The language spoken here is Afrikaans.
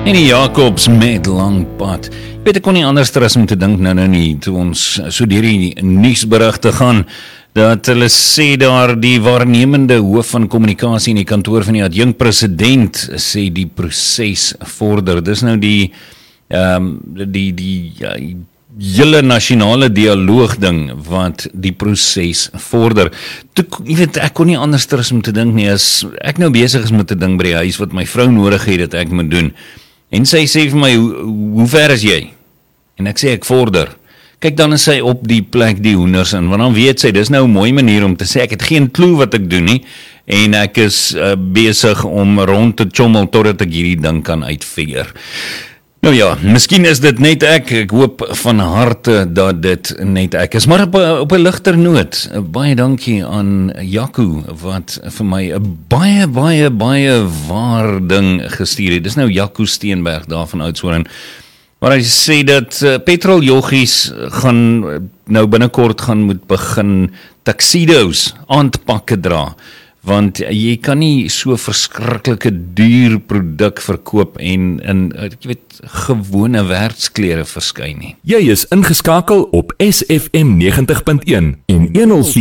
En die Jacobs met lang pad. Weet ek kon nie anders as om te dink nou nie, toe ons so deur die nuusberigte gaan, dat hulle sê daar die waarnemende hoof van kommunikasie in die kantoor van die adjunkpresident sê die proses vorder. Dis nou die hele nasionale dialoog ding wat die proses vorder. Jy weet, ek kon nie anders as om te dink nie, as ek nou besig is met te ding by die huis wat my vrou nodig het dat ek moet doen. En sy sê vir my, hoe ver is jy? En ek sê, ek vorder. Kyk, dan is sy op die plek die hoenders in, want dan weet sy, dis nou 'n mooi manier om te sê, ek het geen klou wat ek doen nie, en ek is besig om rond te chommel totdat ek hierdie ding kan uitfigure. Nou ja, miskien is dit net ek hoop van harte dat dit net ek is, maar op 'n ligter noot, baie dankie aan Jaco, wat vir my 'n baie waar ding gestuur het. Dis nou Jaco Steenberg daar van Oudtshoorn, maar hy sê dat petroljoggies gaan nou binnekort gaan moet begin tuxedos, aandpakke dra, want jy kan nie so verskriklike duur produk verkoop en in jy weet, gewone werksklere verskyn nie. Jy is ingeskakel op SFM 90.1 en 104